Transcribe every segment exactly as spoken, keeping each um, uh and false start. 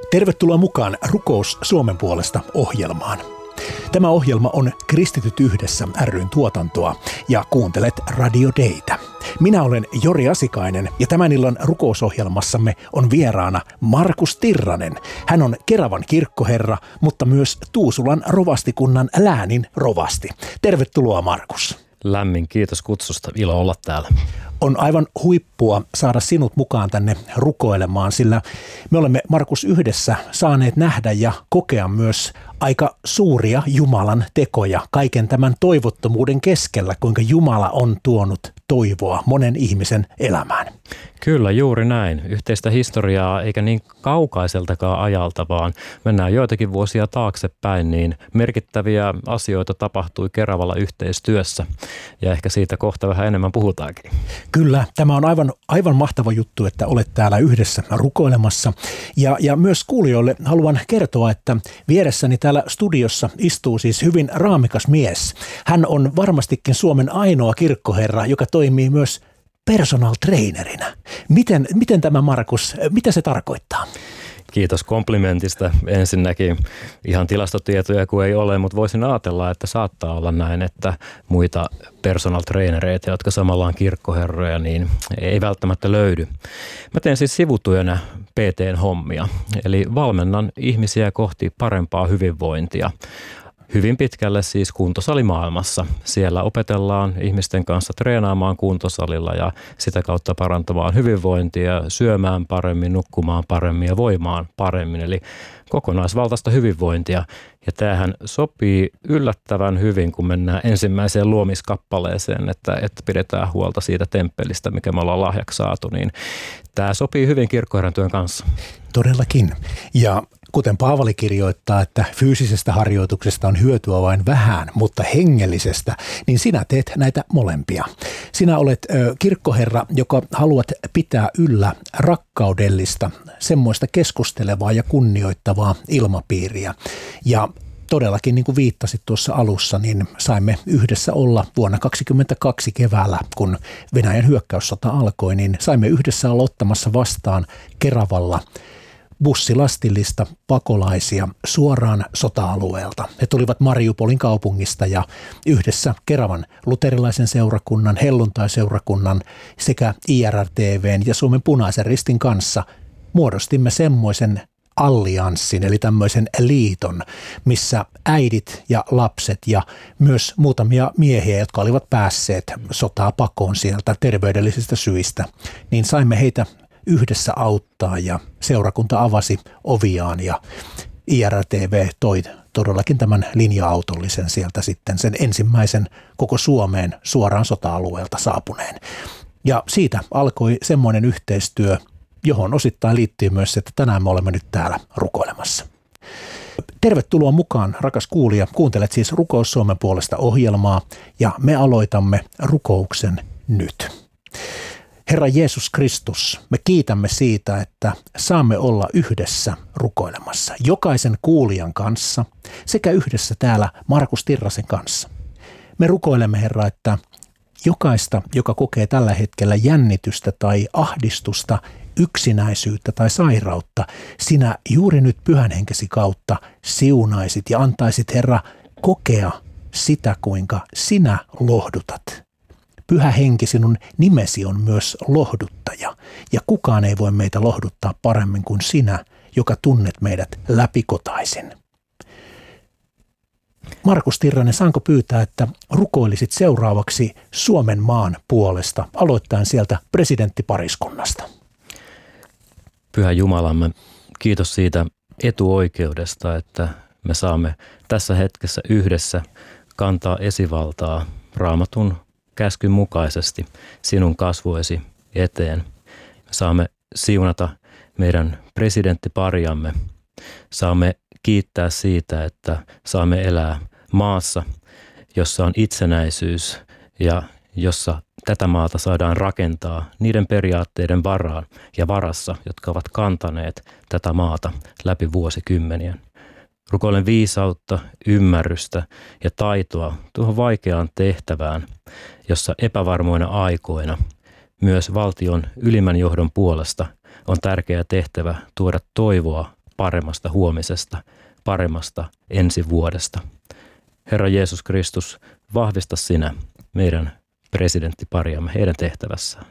Tervetuloa mukaan Rukous Suomen puolesta -ohjelmaan. Tämä ohjelma on Kristityt yhdessä ry:n tuotantoa ja kuuntelet Radio Daytä. Minä olen Jori Asikainen ja tämän illan rukousohjelmassamme on vieraana Markus Tirranen. Hän on Keravan kirkkoherra, mutta myös Tuusulan rovastikunnan läänin rovasti. Tervetuloa, Markus. Lämmin kiitos kutsusta, ilo olla täällä. On aivan huippua saada sinut mukaan tänne rukoilemaan, sillä me olemme, Markus, yhdessä saaneet nähdä ja kokea myös aika suuria Jumalan tekoja kaiken tämän toivottomuuden keskellä, kuinka Jumala on tuonut toivoa monen ihmisen elämään. Kyllä, juuri näin. Yhteistä historiaa eikä niin kaukaiseltakaan ajalta, vaan mennään joitakin vuosia taaksepäin, niin merkittäviä asioita tapahtui Keravalla yhteistyössä. Ja ehkä siitä kohta vähän enemmän puhutaankin. Kyllä, tämä on aivan, aivan mahtava juttu, että olet täällä yhdessä rukoilemassa. Ja, ja myös kuulijoille haluan kertoa, että vieressäni täällä studiossa istuu siis hyvin raamikas mies. Hän on varmastikin Suomen ainoa kirkkoherra, joka toimii myös personal trainerina. Miten, miten tämä, Markus, mitä se tarkoittaa? Kiitos komplimentista. Ensinnäkin ihan tilastotietoja kuin ei ole, mutta voisin ajatella, että saattaa olla näin, että muita personal trainereita, jotka samalla on kirkkoherroja, niin ei välttämättä löydy. Mä teen siis sivutyönä P T-hommia, eli valmennan ihmisiä kohti parempaa hyvinvointia. Hyvin pitkälle siis kuntosalimaailmassa. Siellä opetellaan ihmisten kanssa treenaamaan kuntosalilla ja sitä kautta parantamaan hyvinvointia, syömään paremmin, nukkumaan paremmin ja voimaan paremmin. Eli kokonaisvaltaista hyvinvointia. Ja tämähän sopii yllättävän hyvin, kun mennään ensimmäiseen luomiskappaleeseen, että, että pidetään huolta siitä temppelistä, mikä me ollaan lahjaksi saatu. Niin tämä sopii hyvin kirkkoherran työn kanssa. Todellakin. Ja kuten Paavali kirjoittaa, että fyysisestä harjoituksesta on hyötyä vain vähän, mutta hengellisestä, niin sinä teet näitä molempia. Sinä olet ö, kirkkoherra, joka haluat pitää yllä rakkaudellista, semmoista keskustelevaa ja kunnioittavaa ilmapiiriä. Ja todellakin, niin kuin viittasit tuossa alussa, niin saimme yhdessä olla vuonna kaksikymmentäkaksi keväällä, kun Venäjän hyökkäyssota alkoi, niin saimme yhdessä olla ottamassa vastaan Keravalla bussilastillista pakolaisia suoraan sota-alueelta. He tulivat Mariupolin kaupungista ja yhdessä Keravan luterilaisen seurakunnan, helluntaiseurakunnan sekä I R R T V:n ja Suomen Punaisen Ristin kanssa muodostimme semmoisen allianssin, eli tämmöisen liiton, missä äidit ja lapset ja myös muutamia miehiä, jotka olivat päässeet sotaa pakoon sieltä terveydellisistä syistä, niin saimme heitä yhdessä auttaa ja seurakunta avasi oviaan ja I R R T V toi todellakin tämän linja-autollisen sieltä sitten sen ensimmäisen koko Suomeen suoraan sota-alueelta saapuneen. Ja siitä alkoi semmoinen yhteistyö, johon osittain liittyy myös se, että tänään me olemme nyt täällä rukoilemassa. Tervetuloa mukaan, rakas kuulija. Kuuntelet siis Rukous Suomen puolesta -ohjelmaa ja me aloitamme rukouksen nyt. Herra Jeesus Kristus, me kiitämme siitä, että saamme olla yhdessä rukoilemassa jokaisen kuulijan kanssa sekä yhdessä täällä Markus Tirrasen kanssa. Me rukoilemme, Herra, että jokaista, joka kokee tällä hetkellä jännitystä tai ahdistusta, yksinäisyyttä tai sairautta, sinä juuri nyt Pyhän Henkesi kautta siunaisit ja antaisit, Herra, kokea sitä, kuinka sinä lohdutat. Pyhä Henki, sinun nimesi on myös lohduttaja, ja kukaan ei voi meitä lohduttaa paremmin kuin sinä, joka tunnet meidät läpikotaisin. Markus Tirranen, saanko pyytää, että rukoilisit seuraavaksi Suomen maan puolesta, aloittaen sieltä presidenttipariskunnasta? Pyhä Jumalamme, kiitos siitä etuoikeudesta, että me saamme tässä hetkessä yhdessä kantaa esivaltaa Raamatun käskyn mukaisesti sinun kasvuesi eteen. Saamme siunata meidän presidenttipariamme. Saamme kiittää siitä, että saamme elää maassa, jossa on itsenäisyys ja jossa tätä maata saadaan rakentaa niiden periaatteiden varaan ja varassa, jotka ovat kantaneet tätä maata läpi vuosikymmenien. Rukoilen viisautta, ymmärrystä ja taitoa tuohon vaikeaan tehtävään, jossa epävarmoina aikoina myös valtion ylimmän johdon puolesta on tärkeä tehtävä tuoda toivoa paremmasta huomisesta, paremmasta ensi vuodesta. Herra Jeesus Kristus, vahvista sinä meidän presidenttipariamme heidän tehtävässään.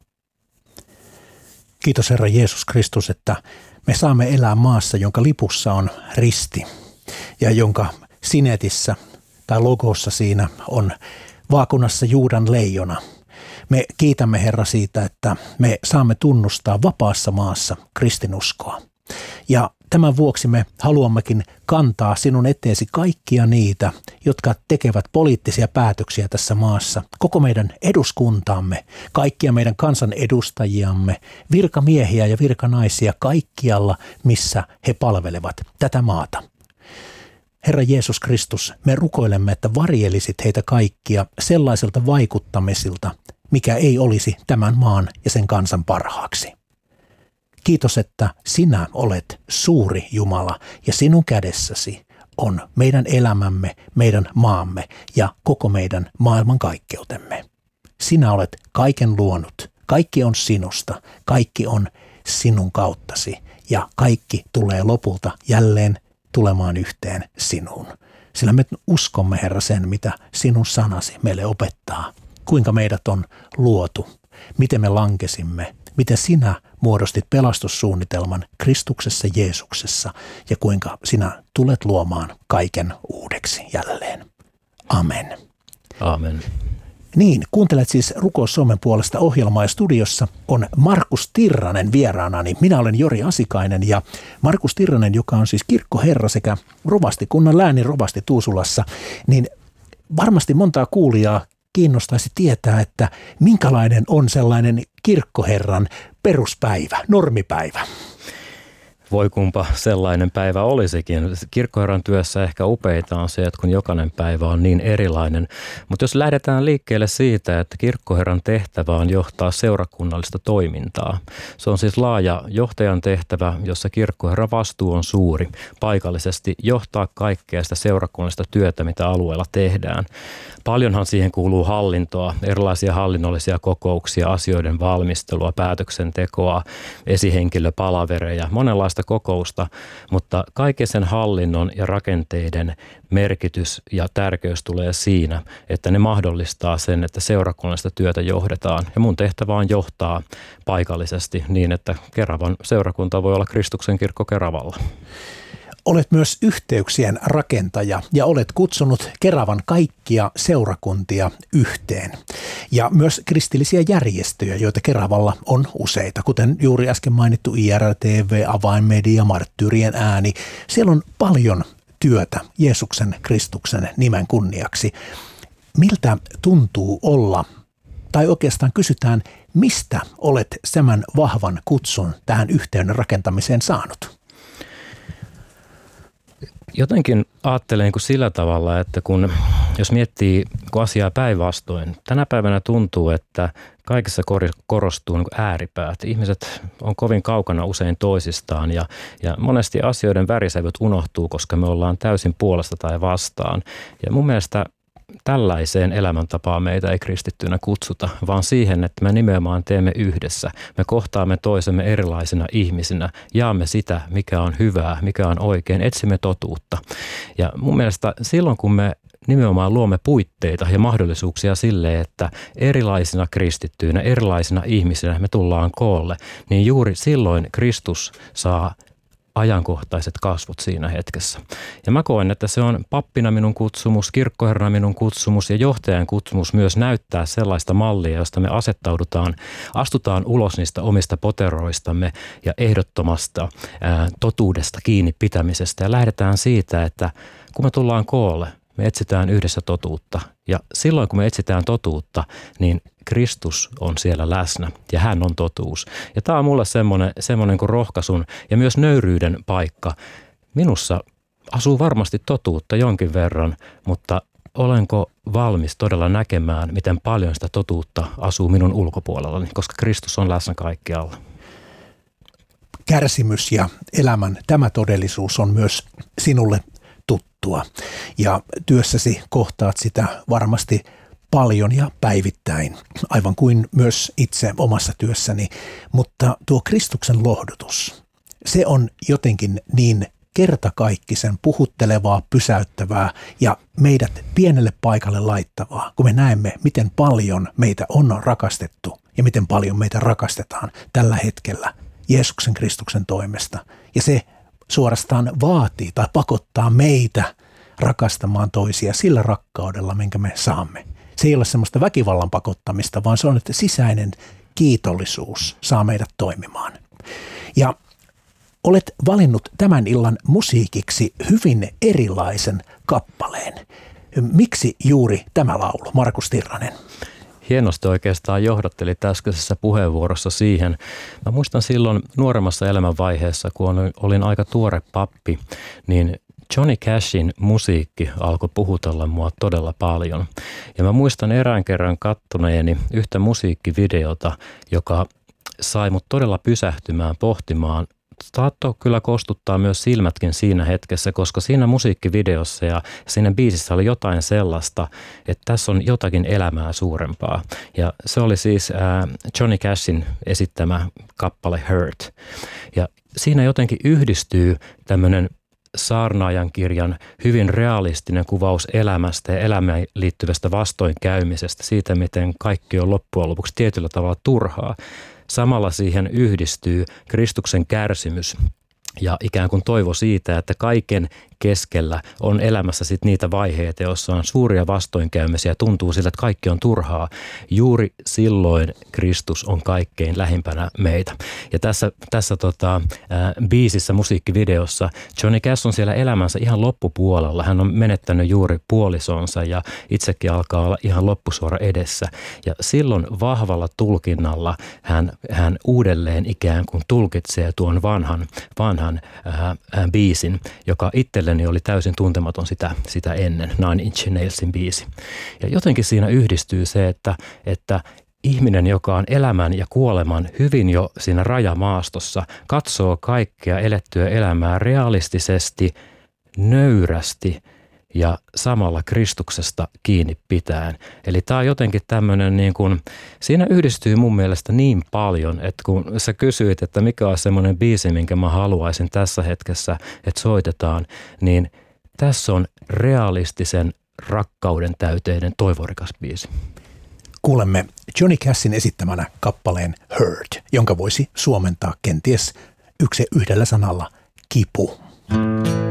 Kiitos Herra Jeesus Kristus, että me saamme elää maassa, jonka lipussa on risti ja jonka sinetissä tai logossa siinä on vaakunassa Juudan leijona. Me kiitämme Herra siitä, että me saamme tunnustaa vapaassa maassa kristinuskoa. Ja tämän vuoksi me haluammekin kantaa sinun eteesi kaikkia niitä, jotka tekevät poliittisia päätöksiä tässä maassa, koko meidän eduskuntaamme, kaikkia meidän kansan edustajiamme, virkamiehiä ja virkanaisia kaikkialla, missä he palvelevat tätä maata. Herra Jeesus Kristus, me rukoilemme, että varjelisit heitä kaikkia sellaiselta vaikuttamisilta, mikä ei olisi tämän maan ja sen kansan parhaaksi. Kiitos, että sinä olet suuri Jumala ja sinun kädessäsi on meidän elämämme, meidän maamme ja koko meidän maailmankaikkeutemme. Sinä olet kaiken luonut, kaikki on sinusta, kaikki on sinun kauttasi ja kaikki tulee lopulta jälleen tulemaan yhteen sinuun. Sillä me uskomme, Herra, sen, mitä sinun sanasi meille opettaa, kuinka meidät on luotu, miten me lankesimme, miten sinä muodostit pelastussuunnitelman Kristuksessa Jeesuksessa ja kuinka sinä tulet luomaan kaiken uudeksi jälleen. Amen. Amen. Niin, kuuntelet siis Rukous Suomen puolesta -ohjelmaa ja studiossa on Markus Tirranen vieraanani. Minä olen Jori Asikainen ja Markus Tirranen, joka on siis kirkkoherra sekä rovastikunnan läänin rovasti Tuusulassa, niin varmasti montaa kuulijaa kiinnostaisi tietää, että minkälainen on sellainen kirkkoherran peruspäivä, normipäivä. Voi kumpa sellainen päivä olisikin. Kirkkoherran työssä ehkä upeinta on se, että kun jokainen päivä on niin erilainen. Mutta jos lähdetään liikkeelle siitä, että kirkkoherran tehtävä on johtaa seurakunnallista toimintaa. Se on siis laaja johtajan tehtävä, jossa kirkkoherran vastuu on suuri. Paikallisesti johtaa kaikkea sitä seurakunnallista työtä, mitä alueella tehdään. Paljonhan siihen kuuluu hallintoa, erilaisia hallinnollisia kokouksia, asioiden valmistelua, päätöksentekoa, esihenkilöpalavereja, monenlaista kokousta, mutta kaiken sen hallinnon ja rakenteiden merkitys ja tärkeys tulee siinä, että ne mahdollistaa sen, että seurakunnallista työtä johdetaan. Ja mun tehtävä on johtaa paikallisesti niin, että Keravan seurakunta voi olla Kristuksen kirkko Keravalla. Olet myös yhteyksien rakentaja ja olet kutsunut Keravan kaikkia seurakuntia yhteen. Ja myös kristillisiä järjestöjä, joita Keravalla on useita, kuten juuri äsken mainittu I R T V, Avainmedia, Marttyyrien ääni. Siellä on paljon työtä Jeesuksen Kristuksen nimen kunniaksi. Miltä tuntuu olla, tai oikeastaan kysytään, mistä olet tämän vahvan kutsun tähän yhteyden rakentamiseen saanut? Jotenkin ajattelen kuin sillä tavalla, että kun, jos miettii kun asiaa päinvastoin, tänä päivänä tuntuu, että kaikessa korostuu niin kuin ääripäät. Ihmiset on kovin kaukana usein toisistaan ja, ja monesti asioiden värisävyt unohtuu, koska me ollaan täysin puolesta tai vastaan. Ja mun mielestä tällaiseen elämäntapaan meitä ei kristittynä kutsuta, vaan siihen, että me nimenomaan teemme yhdessä. Me kohtaamme toisemme erilaisina ihmisinä, jaamme sitä, mikä on hyvää, mikä on oikein, etsimme totuutta. Ja mun mielestä silloin, kun me nimenomaan luomme puitteita ja mahdollisuuksia sille, että erilaisina kristittyinä, erilaisina ihmisinä me tullaan koolle, niin juuri silloin Kristus saa ajankohtaiset kasvot siinä hetkessä. Ja mä koen, että se on pappina minun kutsumus, kirkkoherrana minun kutsumus ja johtajan kutsumus myös näyttää sellaista mallia, josta me asettaudutaan, astutaan ulos niistä omista poteroistamme ja ehdottomasta ää, totuudesta kiinni pitämisestä ja lähdetään siitä, että kun me tullaan koolle, me etsitään yhdessä totuutta ja silloin kun me etsitään totuutta, niin Kristus on siellä läsnä ja hän on totuus. Ja tämä on mulle semmoinen, semmoinen kuin rohkaisun ja myös nöyryyden paikka. Minussa asuu varmasti totuutta jonkin verran, mutta olenko valmis todella näkemään, miten paljon sitä totuutta asuu minun ulkopuolellani, koska Kristus on läsnä kaikkialla. Kärsimys ja elämän tämä todellisuus on myös sinulle tuttua ja työssäsi kohtaat sitä varmasti paljon ja päivittäin, aivan kuin myös itse omassa työssäni, mutta tuo Kristuksen lohdutus, se on jotenkin niin kertakaikkisen puhuttelevaa, pysäyttävää ja meidät pienelle paikalle laittavaa, kun me näemme, miten paljon meitä on rakastettu ja miten paljon meitä rakastetaan tällä hetkellä Jeesuksen Kristuksen toimesta. Ja se suorastaan vaatii tai pakottaa meitä rakastamaan toisia sillä rakkaudella, minkä me saamme. Se ei ole semmoista väkivallan pakottamista, vaan se on, että sisäinen kiitollisuus saa meidät toimimaan. Ja olet valinnut tämän illan musiikiksi hyvin erilaisen kappaleen. Miksi juuri tämä laulu, Markus Tirranen? Hienosti oikeastaan johdattelit äskeisessä puheenvuorossa siihen. Mä muistan silloin nuoremmassa elämänvaiheessa, kun olin aika tuore pappi, niin Johnny Cashin musiikki alkoi puhutella mua todella paljon. Ja mä muistan erään kerran kattoneeni yhtä musiikkivideota, joka sai mut todella pysähtymään pohtimaan. Saattoi kyllä kostuttaa myös silmätkin siinä hetkessä, koska siinä musiikkivideossa ja siinä biisissä oli jotain sellaista, että tässä on jotakin elämää suurempaa. Ja se oli siis äh, Johnny Cashin esittämä kappale Hurt. Ja siinä jotenkin yhdistyy tämmöinen saarnaajan kirjan hyvin realistinen kuvaus elämästä ja elämään liittyvästä vastoinkäymisestä, siitä miten kaikki on loppujen lopuksi tietyllä tavalla turhaa. Samalla siihen yhdistyy Kristuksen kärsimys ja ikään kuin toivo siitä, että kaiken keskellä on elämässä sit niitä vaiheita, joissa on suuria vastoinkäymisiä ja tuntuu siltä, että kaikki on turhaa. Juuri silloin Kristus on kaikkein lähimpänä meitä. Ja tässä, tässä tota, ää, biisissä, musiikkivideossa Johnny Cash on siellä elämänsä ihan loppupuolella. Hän on menettänyt juuri puolisonsa ja itsekin alkaa olla ihan loppusuora edessä. Ja silloin vahvalla tulkinnalla hän, hän uudelleen ikään kuin tulkitsee tuon vanhan, vanhan ää, ää, biisin, joka itselle niin oli täysin tuntematon sitä, sitä ennen, Nine Inch Nailsin biisi. Ja jotenkin siinä yhdistyy se, että, että ihminen, joka on elämän ja kuoleman hyvin jo siinä rajamaastossa, katsoo kaikkea elettyä elämää realistisesti, nöyrästi ja samalla Kristuksesta kiinni pitäen. Eli tämä on jotenkin tämmöinen, niin kuin, siinä yhdistyy mun mielestä niin paljon, että kun sä kysyit, että mikä on semmoinen biisi, minkä mä haluaisin tässä hetkessä, että soitetaan, niin tässä on realistisen rakkauden täyteinen toivorikas biisi. Kuulemme Johnny Cashin esittämänä kappaleen Hurt, jonka voisi suomentaa kenties yksi yhdellä sanalla kipu.